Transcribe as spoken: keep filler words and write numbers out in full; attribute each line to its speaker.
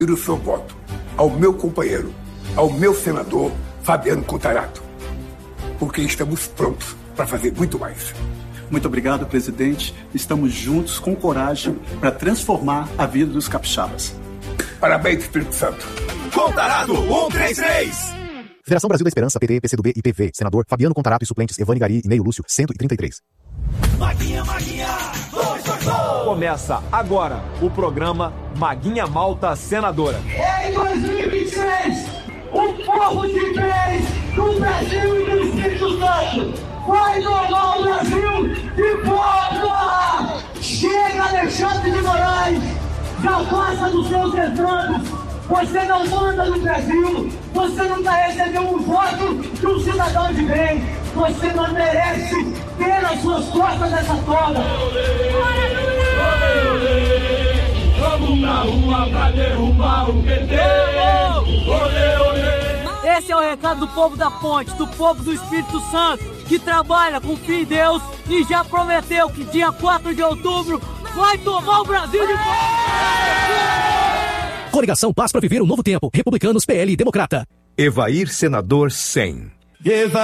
Speaker 1: o seu voto ao meu companheiro, ao meu senador Fabiano Contarato, porque estamos prontos para fazer muito mais.
Speaker 2: Muito obrigado, presidente. Estamos juntos com coragem para transformar a vida dos capixabas.
Speaker 1: Parabéns, Espírito Santo.
Speaker 3: Contarato cento e trinta e três.
Speaker 4: Federação Brasil da Esperança, P T, P C do B e P V. Senador Fabiano Contarato e suplentes Evane Gari e Neio Lúcio, cento e trinta e três.
Speaker 3: Maguinha, Maguinha, dois, dois, dois.
Speaker 5: Começa agora o programa Maguinha Malta Senadora.
Speaker 6: Em dois mil e vinte e três, o povo de vez do Brasil e do Espírito Santo vai doar o Brasil de volta! Chega, Alexandre de Moraes, já passa dos seus estrados. Você não manda no Brasil, você não vai receber um voto de um cidadão de bem. Você não merece ter nas suas costas essa toga.
Speaker 7: Vamos na rua pra derrubar o P T.
Speaker 8: Esse é o recado do povo da Ponte, do povo do Espírito Santo, que trabalha com fé em Deus e já prometeu que dia quatro de outubro vai tomar o Brasil de volta.
Speaker 9: Coligação Paz para Viver um Novo Tempo. Republicanos, P L e Democrata.
Speaker 10: Evair Senador cem.